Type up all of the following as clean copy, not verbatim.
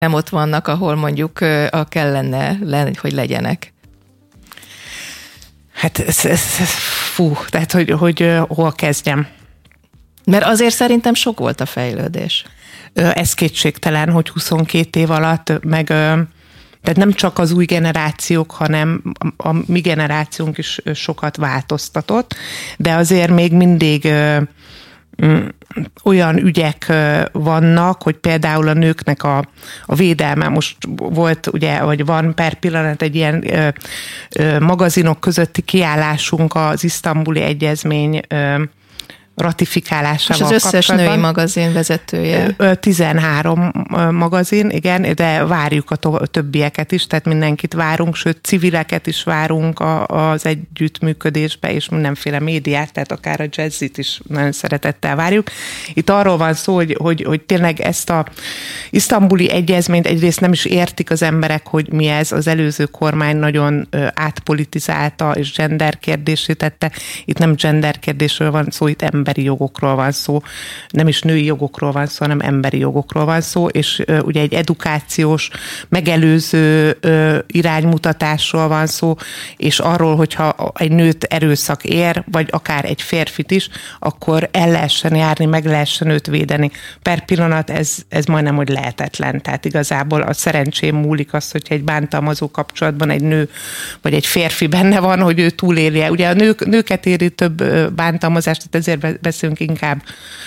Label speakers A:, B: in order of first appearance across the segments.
A: nem ott vannak, ahol mondjuk kellene, hogy legyenek?
B: Hát tehát hogy hol kezdjem?
A: Mert azért szerintem sok volt a fejlődés.
B: Ez kétségtelen, hogy 22 év alatt, meg tehát nem csak az új generációk, hanem a mi generációnk is sokat változtatott, de azért még mindig olyan ügyek vannak, hogy például a nőknek a védelme. Most volt, ugye, vagy van per pillanat egy ilyen magazinok közötti kiállásunk az Isztambuli Egyezmény ratifikálásával
A: és az összes
B: kapcsolatban.
A: Női magazin vezetője.
B: 13 magazin, igen, de várjuk a többieket is, tehát mindenkit várunk, sőt civileket is várunk az együttműködésbe, és mindenféle médiát, tehát akár a jazzit is nagyon szeretettel várjuk. Itt arról van szó, hogy tényleg ezt a isztambuli egyezményt egyrészt nem is értik az emberek, hogy mi ez, az előző kormány nagyon átpolitizálta, és gender kérdését tette. Itt nem gender kérdésről van szó, itt emberi jogokról van szó, nem is női jogokról van szó, hanem emberi jogokról van szó, és ugye egy edukációs, megelőző iránymutatásról van szó, és arról, hogyha egy nőt erőszak ér, vagy akár egy férfit is, akkor el lehessen járni, meg lehessen őt védeni. Per pillanat ez majdnem, hogy lehetetlen. Tehát igazából a szerencsém múlik az, hogyha egy bántalmazó kapcsolatban egy nő vagy egy férfi benne van, hogy ő túlélje. Ugye a nőket éri több bántalmazást, tehát ezért beszélünk inkább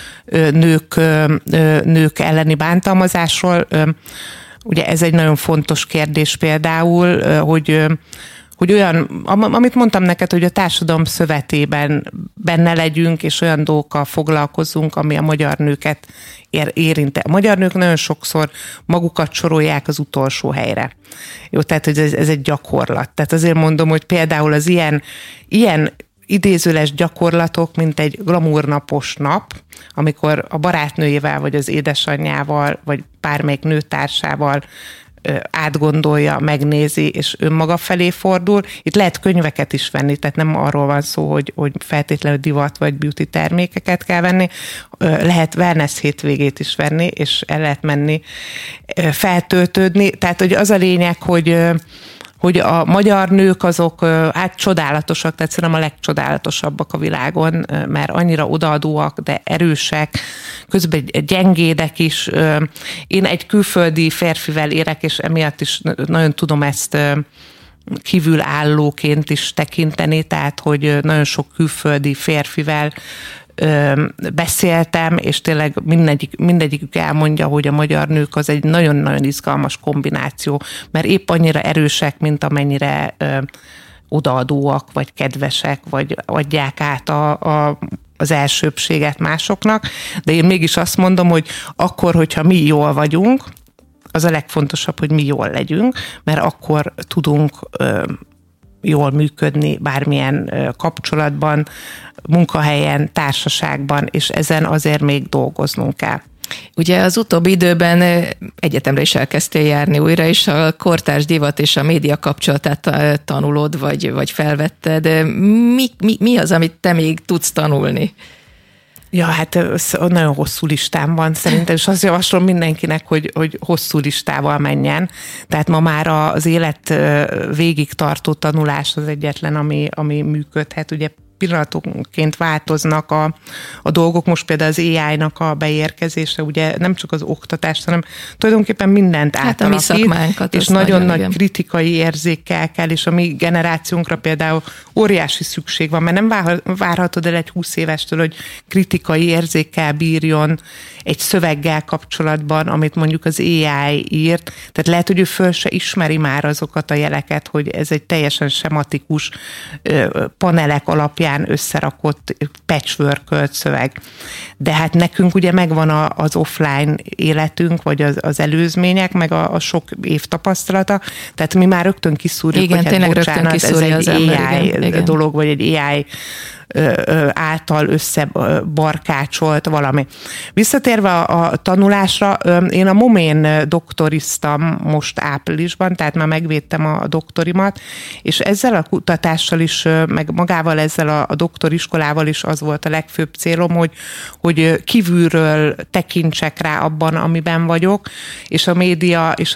B: nők elleni bántalmazásról. Ugye ez egy nagyon fontos kérdés például, hogy olyan, amit mondtam neked, hogy a társadalom szövetében benne legyünk, és olyan dolgokkal foglalkozunk, ami a magyar nőket érinte. A magyar nők nagyon sokszor magukat sorolják az utolsó helyre. Jó, tehát hogy ez egy gyakorlat. Tehát azért mondom, hogy például az ilyen idézőles gyakorlatok, mint egy glamournapos nap, amikor a barátnőjével, vagy az édesanyjával, vagy bármelyik nőtársával átgondolja, megnézi, és önmaga felé fordul. Itt lehet könyveket is venni, tehát nem arról van szó, hogy feltétlenül divat vagy beauty termékeket kell venni. Lehet wellness hétvégét is venni, és el lehet menni feltöltődni. Tehát hogy az a lényeg, hogy a magyar nők azok csodálatosak, tehát szerintem a legcsodálatosabbak a világon, mert annyira odaadóak, de erősek, közben gyengédek is. Én egy külföldi férfivel érek, és emiatt is nagyon tudom ezt kívülállóként is tekinteni, tehát hogy nagyon sok külföldi férfivel beszéltem, és tényleg mindegyikük elmondja, hogy a magyar nők az egy nagyon-nagyon izgalmas kombináció, mert épp annyira erősek, mint amennyire odaadóak, vagy kedvesek, vagy adják át az elsőbbséget másoknak, de én mégis azt mondom, hogy akkor, hogyha mi jól vagyunk, az a legfontosabb, hogy mi jól legyünk, mert akkor tudunk jól működni bármilyen kapcsolatban, munkahelyen, társaságban, és ezen azért még dolgoznunk kell.
A: Ugye az utóbbi időben egyetemre is elkezdtél járni újra, és a kortárs divat és a média kapcsolatát tanulod, vagy felvetted. Mi az, amit te még tudsz tanulni?
B: Ja, hát nagyon hosszú listám van szerintem, és azt javaslom mindenkinek, hogy hosszú listával menjen. Tehát ma már az élet végig tartó tanulás az egyetlen, ami működhet. Ugye pillanatonként változnak a dolgok, most például az AI-nak a beérkezése, ugye nem csak az oktatást, hanem tulajdonképpen mindent átalakít,
A: a mi szakmánkat,
B: és nagyon nagy kritikai érzékkel kell, és a mi generációnkra például óriási szükség van, mert nem várhatod el egy 20 évestől, hogy kritikai érzékkel bírjon egy szöveggel kapcsolatban, amit mondjuk az AI írt, tehát lehet, hogy ő föl se ismeri már azokat a jeleket, hogy ez egy teljesen sematikus panelek alapján összerakott patchwork szöveg. De hát nekünk ugye megvan az offline életünk, vagy az előzmények, meg a sok év tapasztalata, tehát mi már rögtön kiszúrjuk,
A: igen,
B: hogy hát bocsánat, ez egy AI dolog, vagy egy AI által összebarkácsolt valami. Visszatérve a tanulásra, én a MOMÉN doktoriztam most áprilisban, tehát már megvédtem a doktorimat, és ezzel a kutatással is, meg magával ezzel a doktoriskolával is az volt a legfőbb célom, hogy kívülről tekintsek rá abban, amiben vagyok, és a média és